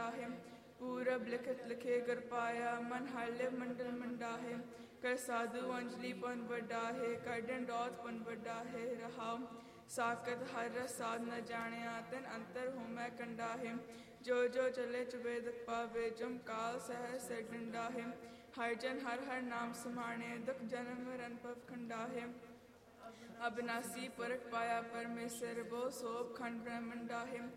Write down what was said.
कंडाहे पूरब लिखित लिखे गुर पाया मन हाले मंडल मंडाहे कर साधु अंजलि पन वडाहे कर डंडौत पन वडाहे रहाओ साकत हर रस साध न जानिया तन अंतर हूँ मैं कंडाहे जो जो चले चुबेदक पावे जुम काल सह से डंडाहे हर जन हर हर नाम समाने दुख जन्म मरण पव खंडाहे अविनाशी परख पाया परमेश्वर वो सोप खंड ब्रह्मंडाहे